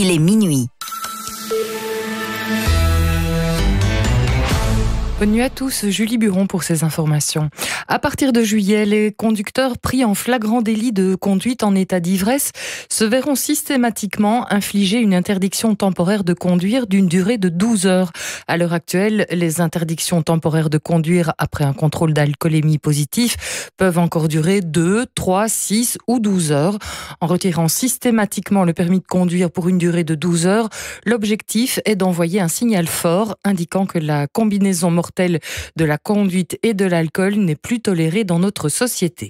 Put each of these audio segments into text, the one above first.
il est minuit. Bonne nuit à tous, Julie Buron pour ces informations. À partir de juillet, les conducteurs pris en flagrant délit de conduite en état d'ivresse se verront systématiquement infliger une interdiction temporaire de conduire d'une durée de 12 heures. À l'heure actuelle, les interdictions temporaires de conduire après un contrôle d'alcoolémie positif peuvent encore durer 2, 3, 6 ou 12 heures. En retirant systématiquement le permis de conduire pour une durée de 12 heures, l'objectif est d'envoyer un signal fort indiquant que la combinaison mortelle de la conduite et de l'alcool n'est plus tolérée dans notre société.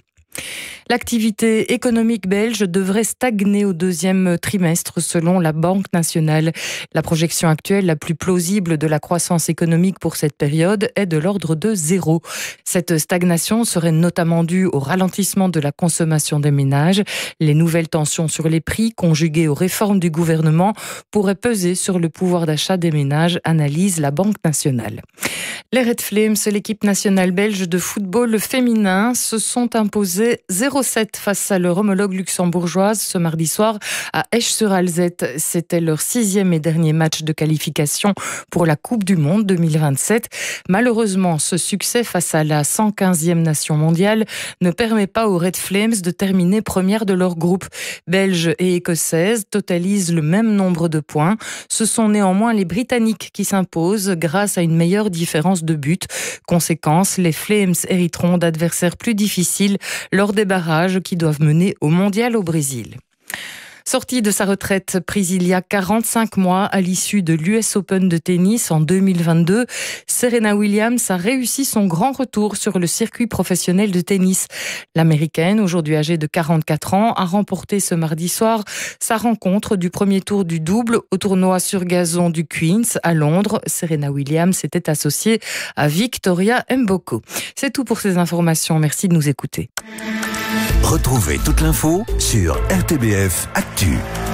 L'activité économique belge devrait stagner au deuxième trimestre selon la Banque nationale. La projection actuelle la plus plausible de la croissance économique pour cette période est de l'ordre de 0. Cette stagnation serait notamment due au ralentissement de la consommation des ménages. Les nouvelles tensions sur les prix, conjuguées aux réformes du gouvernement, pourraient peser sur le pouvoir d'achat des ménages, analyse la Banque nationale. Les Red Flames, l'équipe nationale belge de football féminin, se sont imposés 0-7 face à leur homologue luxembourgeoise ce mardi soir à Esch-sur-Alzette. C'était leur 6e et dernier match de qualification pour la Coupe du Monde 2027. Malheureusement, ce succès face à la 115e nation mondiale ne permet pas aux Red Flames de terminer première de leur groupe. Belges et Écossaises totalisent le même nombre de points. Ce sont néanmoins les Britanniques qui s'imposent grâce à une meilleure différence de but. Conséquence, les Flames hériteront d'adversaires plus difficiles lors des barrages qui doivent mener au mondial au Brésil. Sortie de sa retraite prise il y a 45 mois à l'issue de l'US Open de tennis en 2022, Serena Williams a réussi son grand retour sur le circuit professionnel de tennis. L'Américaine, aujourd'hui âgée de 44 ans, a remporté ce mardi soir sa rencontre du premier tour du double au tournoi sur gazon du Queen's à Londres. Serena Williams était associée à Victoria Mboko. C'est tout pour ces informations. Merci de nous écouter. Retrouvez toute l'info sur RTBF Actu.